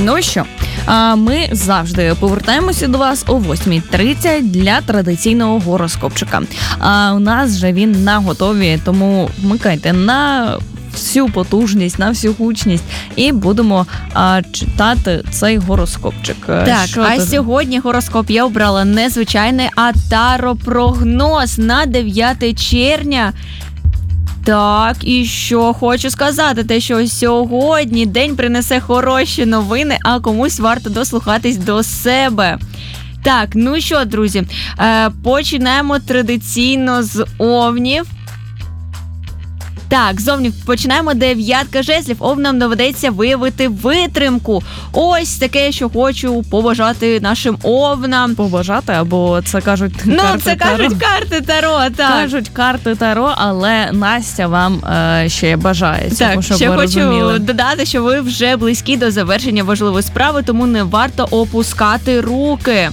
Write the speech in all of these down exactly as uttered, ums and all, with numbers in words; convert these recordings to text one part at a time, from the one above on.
Ну що, ми завжди повертаємося до вас о восьмій тридцять для традиційного гороскопчика. У нас же він наготові, тому вмикайте на всю потужність, на всю гучність і будемо а, читати цей гороскопчик. Так, Що а ти... сьогодні гороскоп я обрала не звичайний, а таро-прогноз на дев'яте червня. Так, і що хочу сказати, те, що сьогодні день принесе хороші новини, а комусь варто дослухатись до себе. Так, ну що, друзі, е, починаємо традиційно з овнів. Так, з овнів починаємо. Дев'ятка жезлів. Овнам доведеться виявити витримку. Ось таке, що хочу побажати нашим овнам. Побажати, або це кажуть ну, карти це Таро. кажуть карти Таро, так. Кажуть карти Таро, але Настя вам е, ще бажає цього, так, щоб ще ви хочу розуміли. додати, що ви вже близькі до завершення важливої справи, тому не варто опускати руки.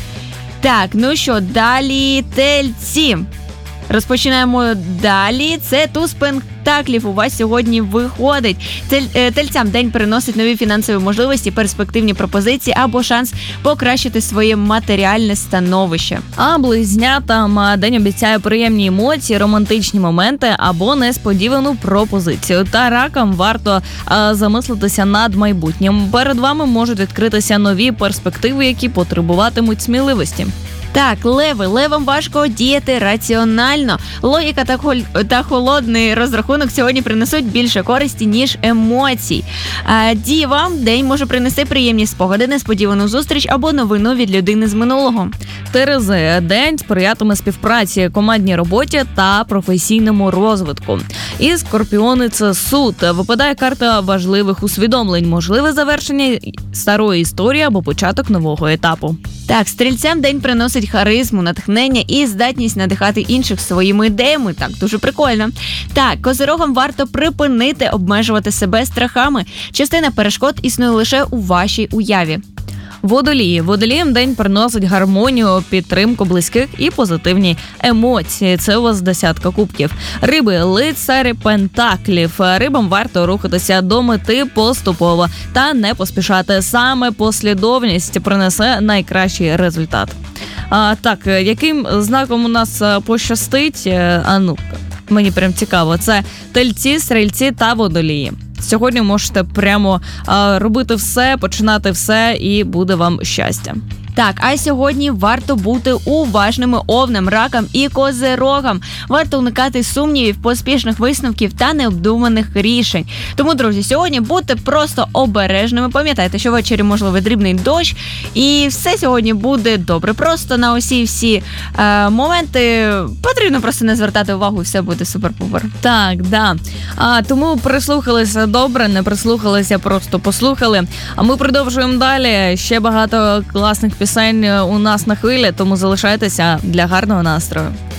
Так, ну що, далі тельці. Розпочинаємо далі. Це туз пентаклів у вас сьогодні виходить. Тель, тельцям день приносить нові фінансові можливості, перспективні пропозиції або шанс покращити своє матеріальне становище. А близнятам день обіцяє приємні емоції, романтичні моменти або несподівану пропозицію. Та ракам варто а, замислитися над майбутнім. Перед вами можуть відкритися нові перспективи, які потребуватимуть сміливості. Так, леви. Левам важко діяти раціонально. Логіка та, хол- та холодний розрахунок сьогодні принесуть більше користі, ніж емоцій. А дівам день може принести приємні спогади, несподівану зустріч або новину від людини з минулого. Терези. День сприятиме співпраці, командній роботі та професійному розвитку. І скорпіони – це суд. Випадає карта важливих усвідомлень, можливе завершення старої історії або початок нового етапу. Так, стрільцям день приносить харизму, натхнення і здатність надихати інших своїми ідеями. Так, дуже прикольно. Так, козирогам варто припинити обмежувати себе страхами. Частина перешкод існує лише у вашій уяві. Водолії. Водоліям день приносить гармонію, підтримку близьких і позитивні емоції. Це у вас десятка кубків. Риби. Лицарі пентаклів. Рибам варто рухатися до мети поступово та не поспішати. Саме послідовність принесе найкращий результат. А, так, яким знаком у нас пощастить? А ну, мені прям цікаво. Це тельці, стрільці та водолії. Сьогодні можете прямо а, робити все, починати все, і буде вам щастя. Так, а сьогодні варто бути уважними овнам, ракам і козирогам. Варто уникати сумнівів, поспішних висновків та необдуманих рішень. Тому, друзі, сьогодні будьте просто обережними. Пам'ятайте, що ввечері можливий дрібний дощ. І все сьогодні буде добре. Просто на усі всі е, моменти потрібно просто не звертати увагу, і все буде супер-пупер. Так, да. А, тому прислухалися добре, не прислухалися, просто послухали. А ми продовжуємо далі. Ще багато класних пісень у нас на хвилі, тому залишайтеся для гарного настрою.